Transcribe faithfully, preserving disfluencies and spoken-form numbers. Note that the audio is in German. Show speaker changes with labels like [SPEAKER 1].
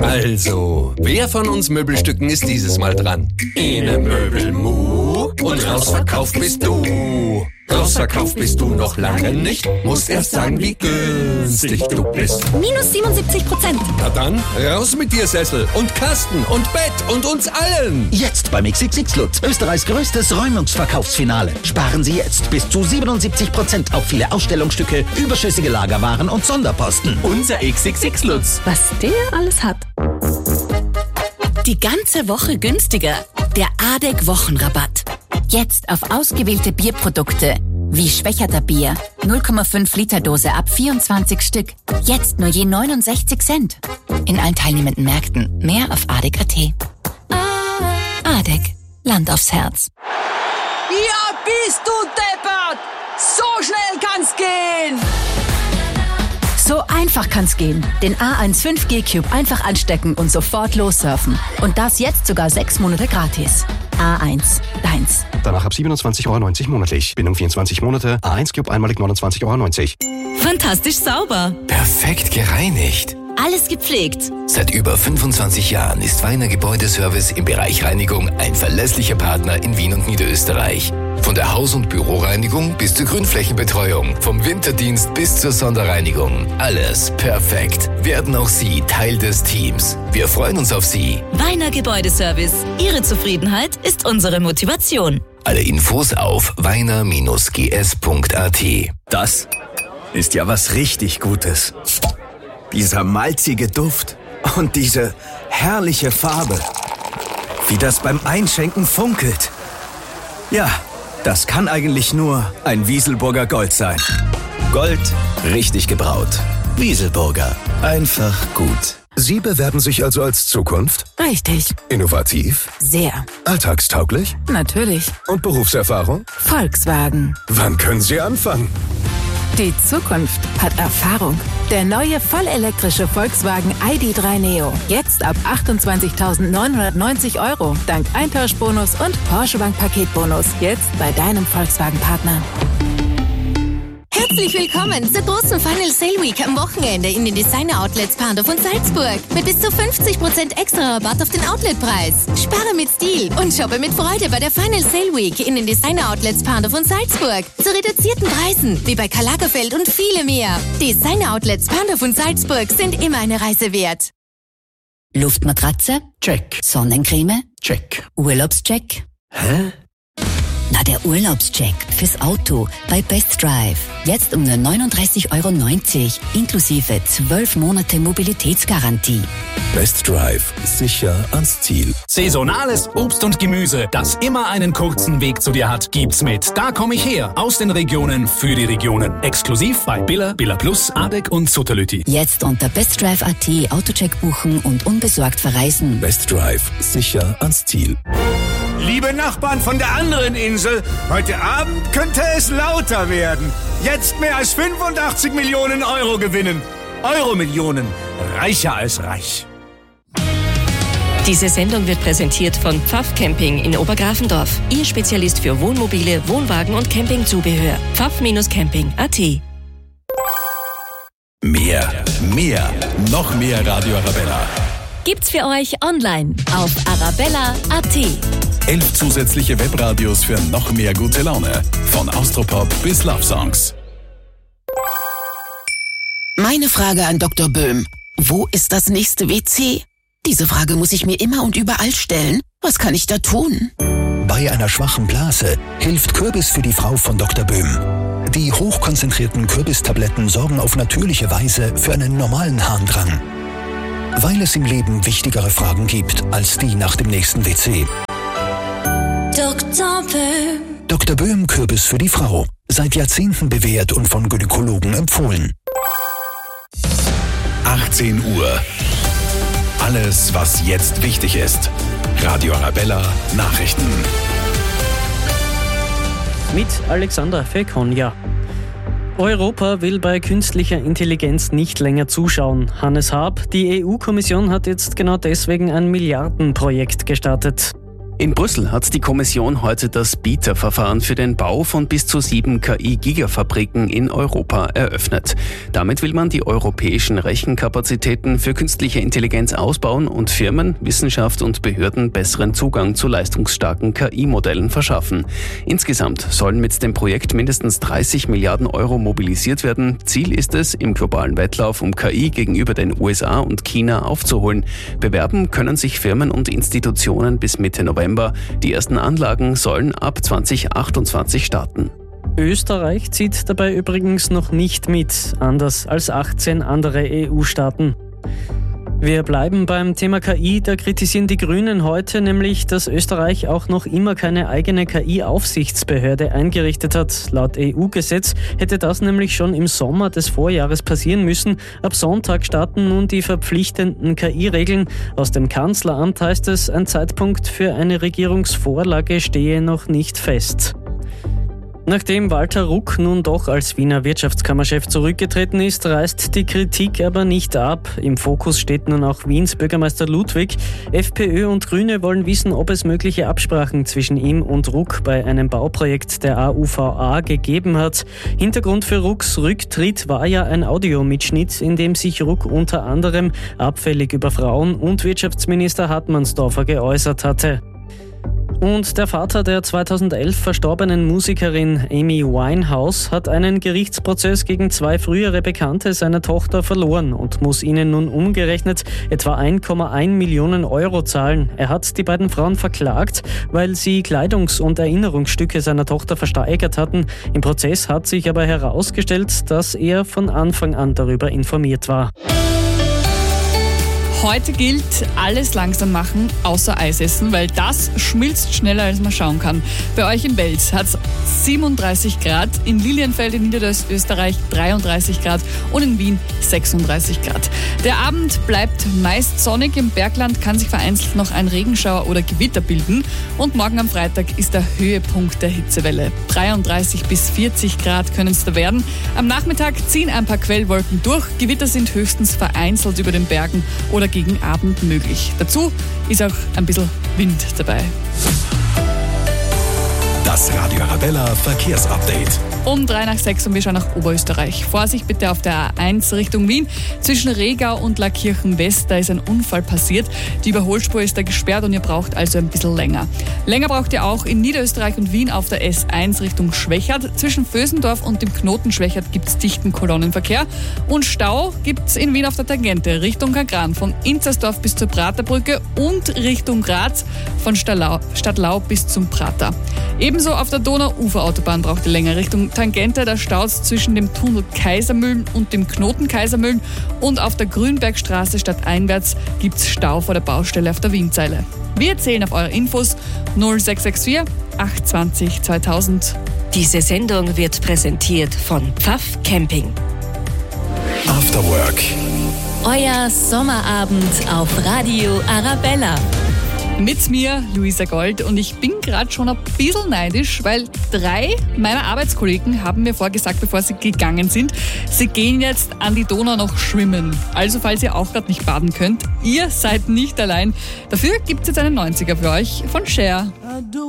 [SPEAKER 1] Also, wer von uns Möbelstücken ist dieses Mal dran? Ene Möbelmu und rausverkauft bist du. Rausverkauft bist du noch lange nicht, musst erst sagen, wie günstig du bist.
[SPEAKER 2] Minus siebenundsiebzig Prozent.
[SPEAKER 1] Na dann, raus mit dir, Sessel und Kasten und Bett und uns allen.
[SPEAKER 3] Jetzt beim X X X Lutz, Österreichs größtes Räumungsverkaufsfinale. Sparen Sie jetzt bis zu siebenundsiebzig Prozent auf viele Ausstellungsstücke, überschüssige Lagerwaren und Sonderposten.
[SPEAKER 4] Unser X X X Lutz.
[SPEAKER 2] Was der alles hat.
[SPEAKER 5] Die ganze Woche günstiger. Der A D E C-Wochenrabatt. Jetzt auf ausgewählte Bierprodukte, wie Schwächerter Bier, null Komma fünf Liter Dose ab vierundzwanzig Stück. Jetzt nur je neunundsechzig Cent. In allen teilnehmenden Märkten. Mehr auf A D E C Punkt A T. A D E C. Land aufs Herz.
[SPEAKER 6] Ja, bist du deppert! So schnell kann's gehen!
[SPEAKER 2] So einfach kann's gehen. Den A eins fünf G Cube einfach anstecken und sofort lossurfen. Und das jetzt sogar sechs Monate gratis. A eins, deins.
[SPEAKER 7] Danach ab siebenundzwanzig Euro neunzig monatlich. Bindung vierundzwanzig Monate. A eins Cube einmalig neunundzwanzig Euro neunzig.
[SPEAKER 5] Fantastisch sauber.
[SPEAKER 8] Perfekt gereinigt.
[SPEAKER 5] Alles gepflegt.
[SPEAKER 8] Seit über fünfundzwanzig Jahren ist Weiner Gebäudeservice im Bereich Reinigung ein verlässlicher Partner in Wien und Niederösterreich. Von der Haus- und Büroreinigung bis zur Grünflächenbetreuung, vom Winterdienst bis zur Sonderreinigung. Alles perfekt. Werden auch Sie Teil des Teams. Wir freuen uns auf Sie.
[SPEAKER 5] Weiner Gebäudeservice. Ihre Zufriedenheit ist unsere Motivation.
[SPEAKER 8] Alle Infos auf weiner Bindestrich g s Punkt a t.
[SPEAKER 9] Das ist ja was richtig Gutes. Dieser malzige Duft und diese herrliche Farbe. Wie das beim Einschenken funkelt. Ja, das kann eigentlich nur ein Wieselburger Gold sein. Gold, richtig gebraut. Wieselburger, einfach gut.
[SPEAKER 10] Sie bewerben sich also als Zukunft?
[SPEAKER 2] Richtig.
[SPEAKER 10] Innovativ?
[SPEAKER 2] Sehr.
[SPEAKER 10] Alltagstauglich?
[SPEAKER 2] Natürlich.
[SPEAKER 10] Und Berufserfahrung?
[SPEAKER 2] Volkswagen.
[SPEAKER 10] Wann können Sie anfangen?
[SPEAKER 2] Die Zukunft hat Erfahrung. Der neue vollelektrische Volkswagen I D drei Neo. Jetzt ab achtundzwanzigtausendneunhundertneunzig Euro. Dank Eintauschbonus und Porsche Bank Paketbonus. Jetzt bei deinem Volkswagen-Partner.
[SPEAKER 11] Herzlich willkommen zur großen Final Sale Week am Wochenende in den Designer Outlets Pandorf und Salzburg. Mit bis zu fünfzig Prozent extra Rabatt auf den Outletpreis. Spare mit Stil und shoppe mit Freude bei der Final Sale Week in den Designer Outlets Pandorf und Salzburg. Zu reduzierten Preisen, wie bei Karl Lagerfeld und viele mehr. Designer Outlets Pandorf und Salzburg sind immer eine Reise wert.
[SPEAKER 5] Luftmatratze?
[SPEAKER 3] Check.
[SPEAKER 5] Sonnencreme?
[SPEAKER 3] Check.
[SPEAKER 5] Urlaubscheck?
[SPEAKER 3] Hä?
[SPEAKER 5] Na, der Urlaubscheck fürs Auto bei Best Drive. Jetzt um nur neununddreißig Euro neunzig, inklusive zwölf Monate Mobilitätsgarantie.
[SPEAKER 10] Best Drive. Sicher ans Ziel.
[SPEAKER 4] Saisonales Obst und Gemüse, das immer einen kurzen Weg zu dir hat, gibt's mit Da komm ich her. Aus den Regionen für die Regionen. Exklusiv bei Billa, Billa Plus, A D E C und Sutterlüti.
[SPEAKER 5] Jetzt unter bestdrive Punkt a t Autocheck buchen und unbesorgt verreisen.
[SPEAKER 10] Best Drive. Sicher ans Ziel.
[SPEAKER 12] Liebe Nachbarn von der anderen Insel, heute Abend könnte es lauter werden. Jetzt mehr als fünfundachtzig Millionen Euro gewinnen. Euro-Millionen. Reicher als reich.
[SPEAKER 13] Diese Sendung wird präsentiert von Pfaff Camping in Obergrafendorf. Ihr Spezialist für Wohnmobile, Wohnwagen und Campingzubehör. pfaff Camping Punkt a t.
[SPEAKER 9] Mehr, mehr, noch mehr Radio Arabella.
[SPEAKER 13] Gibt's für euch online auf arabella Punkt a t.
[SPEAKER 9] Elf zusätzliche Webradios für noch mehr gute Laune. Von Austropop bis Love Songs.
[SPEAKER 14] Meine Frage an Doktor Böhm. Wo ist das nächste W C? Diese Frage muss ich mir immer und überall stellen. Was kann ich da tun?
[SPEAKER 15] Bei einer schwachen Blase hilft Kürbis für die Frau von Doktor Böhm. Die hochkonzentrierten Kürbistabletten sorgen auf natürliche Weise für einen normalen Harndrang. Weil es im Leben wichtigere Fragen gibt als die nach dem nächsten W C.
[SPEAKER 11] Doktor Böhm.
[SPEAKER 15] Doktor Böhm Kürbis für die Frau. Seit Jahrzehnten bewährt und von Gynäkologen empfohlen.
[SPEAKER 9] achtzehn Uhr. Alles, was jetzt wichtig ist. Radio Arabella Nachrichten.
[SPEAKER 16] Mit Alexander Fekonja. Europa will bei künstlicher Intelligenz nicht länger zuschauen. Hannes Haab, die E U-Kommission hat jetzt genau deswegen ein Milliardenprojekt gestartet.
[SPEAKER 17] In Brüssel hat die Kommission heute das Bieterverfahren für den Bau von bis zu sieben K I-Gigafabriken in Europa eröffnet. Damit will man die europäischen Rechenkapazitäten für künstliche Intelligenz ausbauen und Firmen, Wissenschaft und Behörden besseren Zugang zu leistungsstarken K I-Modellen verschaffen. Insgesamt sollen mit dem Projekt mindestens dreißig Milliarden Euro mobilisiert werden. Ziel ist es, im globalen Wettlauf um K I gegenüber den U S A und China aufzuholen. Bewerben können sich Firmen und Institutionen bis Mitte November. Die ersten Anlagen sollen ab zwanzig achtundzwanzig starten.
[SPEAKER 16] Österreich zieht dabei übrigens noch nicht mit, anders als achtzehn andere E U-Staaten. Wir bleiben beim Thema K I, da kritisieren die Grünen heute nämlich, dass Österreich auch noch immer keine eigene K I-Aufsichtsbehörde eingerichtet hat. Laut E U-Gesetz hätte das nämlich schon im Sommer des Vorjahres passieren müssen. Ab Sonntag starten nun die verpflichtenden K I-Regeln. Aus dem Kanzleramt heißt es, ein Zeitpunkt für eine Regierungsvorlage stehe noch nicht fest. Nachdem Walter Ruck nun doch als Wiener Wirtschaftskammerchef zurückgetreten ist, reißt die Kritik aber nicht ab. Im Fokus steht nun auch Wiens Bürgermeister Ludwig. FPÖ und Grüne wollen wissen, ob es mögliche Absprachen zwischen ihm und Ruck bei einem Bauprojekt der A U V A gegeben hat. Hintergrund für Rucks Rücktritt war ja ein Audiomitschnitt, in dem sich Ruck unter anderem abfällig über Frauen und Wirtschaftsminister Hartmannsdorfer geäußert hatte. Und der Vater der zweitausendelf verstorbenen Musikerin Amy Winehouse hat einen Gerichtsprozess gegen zwei frühere Bekannte seiner Tochter verloren und muss ihnen nun umgerechnet etwa ein Komma eins Millionen Euro zahlen. Er hat die beiden Frauen verklagt, weil sie Kleidungs- und Erinnerungsstücke seiner Tochter versteigert hatten. Im Prozess hat sich aber herausgestellt, dass er von Anfang an darüber informiert war.
[SPEAKER 18] Heute gilt, alles langsam machen, außer Eis essen, weil das schmilzt schneller, als man schauen kann. Bei euch in Wels hat es siebenunddreißig Grad, in Lilienfeld in Niederösterreich dreiunddreißig Grad und in Wien sechsunddreißig Grad. Der Abend bleibt meist sonnig, im Bergland kann sich vereinzelt noch ein Regenschauer oder Gewitter bilden und morgen am Freitag ist der Höhepunkt der Hitzewelle. dreiunddreißig bis vierzig Grad können es da werden. Am Nachmittag ziehen ein paar Quellwolken durch, Gewitter sind höchstens vereinzelt über den Bergen oder gegen Abend möglich. Dazu ist auch ein bisschen Wind dabei.
[SPEAKER 10] Das Radio Arabella Verkehrsupdate.
[SPEAKER 18] Um drei nach sechs und wir schauen nach Oberösterreich. Vorsicht bitte auf der A eins Richtung Wien. Zwischen Regau und Lackirchen West, da ist ein Unfall passiert. Die Überholspur ist da gesperrt und ihr braucht also ein bisschen länger. Länger braucht ihr auch in Niederösterreich und Wien auf der S eins Richtung Schwächert. Zwischen Vösendorf und dem Knoten Schwächert gibt es dichten Kolonnenverkehr. Und Stau gibt es in Wien auf der Tangente Richtung Kagran von Inzersdorf bis zur Praterbrücke und Richtung Graz von Stadtlau, Stadtlau bis zum Prater. Ebenso auf der Donau-Uferautobahn braucht ihr länger Richtung Tangente, da staut es zwischen dem Tunnel Kaisermühlen und dem Knoten Kaisermühlen und auf der Grünbergstraße stadteinwärts gibt es Stau vor der Baustelle auf der Wienzeile. Wir zählen auf eure Infos null sechs sechs vier acht zwei null zweitausend.
[SPEAKER 13] Diese Sendung wird präsentiert von Pfaff Camping.
[SPEAKER 10] After Work.
[SPEAKER 11] Euer Sommerabend auf Radio Arabella.
[SPEAKER 18] Mit mir, Luisa Gold, und ich bin gerade schon ein bisschen neidisch, weil drei meiner Arbeitskollegen haben mir vorgesagt, bevor sie gegangen sind, sie gehen jetzt an die Donau noch schwimmen. Also falls ihr auch gerade nicht baden könnt, ihr seid nicht allein. Dafür gibt es jetzt einen neunziger für euch von Cher.